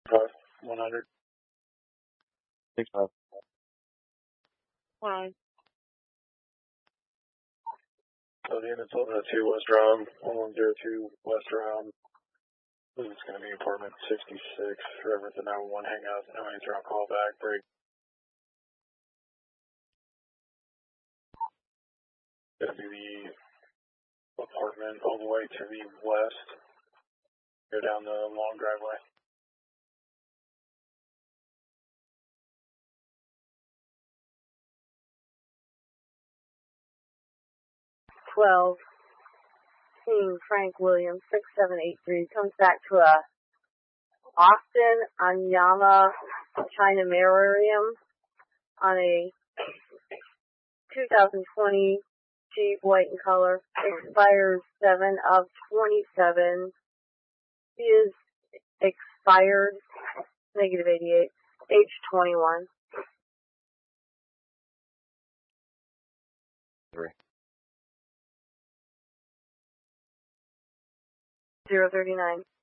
100. 65. Fine. So the unit's over at 2 West Round, 1102 West Round. This is going to be apartment 66 for Everton 911 hangout. No answer on call back. Break. Going to be the apartment all the way to the west. Go down the long driveway. $12. Team Frank Williams 6783 comes back to a Austin Anyama China Merarium on a 2020 Jeep white in color. Expires 7 of 27. He is expired -88. Age 21. 3. 039.